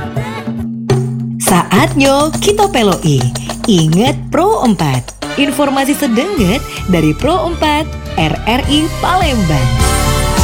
Saatnya kita peloi. Ingat Pro 4. Informasi sedenget dari Pro 4 RRI Palembang.